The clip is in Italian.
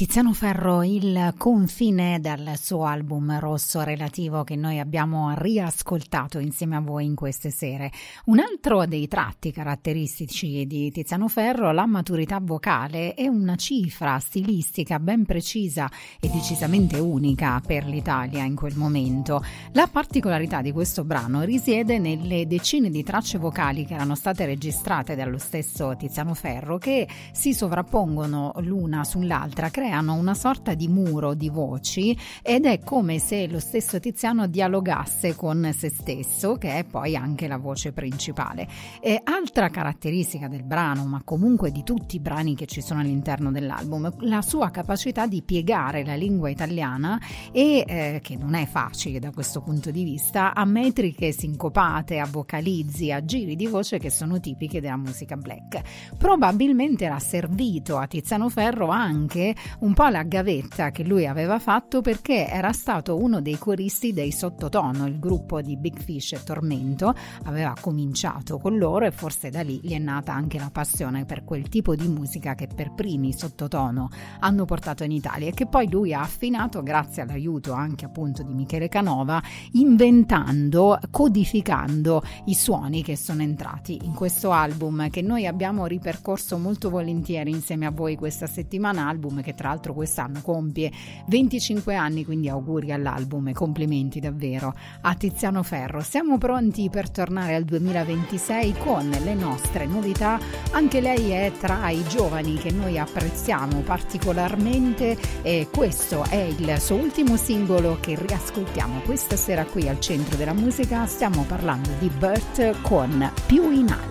Tiziano Ferro, Il confine, dal suo album Rosso Relativo che noi abbiamo riascoltato insieme a voi in queste sere. Un altro dei tratti caratteristici di Tiziano Ferro, la maturità vocale, è una cifra stilistica ben precisa e decisamente unica per l'Italia in quel momento. La particolarità di questo brano risiede nelle decine di tracce vocali che erano state registrate dallo stesso Tiziano Ferro, che si sovrappongono l'una sull'altra, creano una sorta di muro di voci ed è come se lo stesso Tiziano dialogasse con se stesso, che è poi anche la voce principale. Altra caratteristica del brano, ma comunque di tutti i brani che ci sono all'interno dell'album, la sua capacità di piegare la lingua italiana e che non è facile da questo punto di vista, a metriche sincopate, a vocalizzi, a giri di voce che sono tipiche della musica black. Probabilmente era servito a Tiziano Ferro anche un po' la gavetta che lui aveva fatto, perché era stato uno dei coristi dei Sottotono, il gruppo di Big Fish e Tormento. Aveva cominciato con loro e forse da lì gli è nata anche la passione per quel tipo di musica che per primi Sottotono hanno portato in Italia e che poi lui ha affinato grazie all'aiuto anche appunto di Michele Canova, inventando, codificando i suoni che sono entrati in questo album che noi abbiamo ripercorso molto volentieri insieme a voi questa settimana, album che tra l'altro quest'anno compie 25 anni, quindi auguri all'album e complimenti davvero a Tiziano Ferro. Siamo pronti per tornare al 2026 con le nostre novità. Anche lei è tra i giovani che noi apprezziamo particolarmente e questo è il suo ultimo singolo che riascoltiamo questa sera qui al Centro della Musica. Stiamo parlando di Bert con Più in alto.